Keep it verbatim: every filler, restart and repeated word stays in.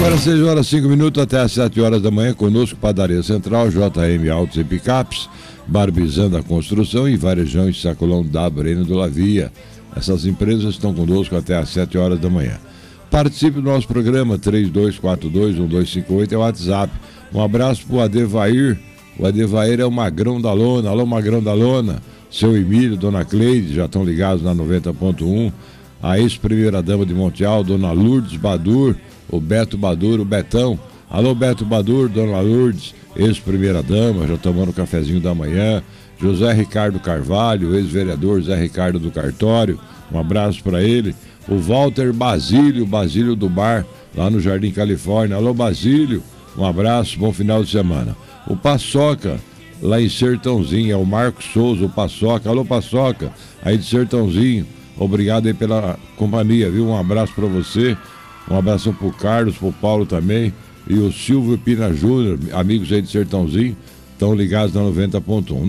Agora seis horas e cinco minutos até às sete horas da manhã, conosco Padaria Central, J M Autos e Picapes, Barbizando a Construção e Varejão e Sacolão da Breno do Lavia. Essas empresas estão conosco até às sete horas da manhã. Participe do nosso programa, três dois quatro dois, um dois cinco oito é o WhatsApp. Um abraço pro Adevair. O Adevair é o Magrão da Lona. Alô, Magrão da Lona. Seu Emílio, Dona Cleide, já estão ligados na noventa ponto um. A ex-primeira-dama de Monteal, Dona Lourdes Badur, o Beto Badur, o Betão. Alô, Beto Badur, Dona Lourdes, ex-primeira-dama, já tomando o cafezinho da manhã. José Ricardo Carvalho, ex-vereador Zé Ricardo do Cartório, um abraço para ele. O Walter Basílio, Basílio do Bar, lá no Jardim Califórnia. Alô, Basílio, um abraço, bom final de semana. O Paçoca, lá em Sertãozinho, é o Marcos Souza, o Paçoca. Alô, Paçoca, aí de Sertãozinho, obrigado aí pela companhia, viu? Um abraço para você, um abração pro Carlos, pro Paulo também, e o Silvio Pina Júnior, amigos aí de Sertãozinho, estão ligados na noventa ponto um.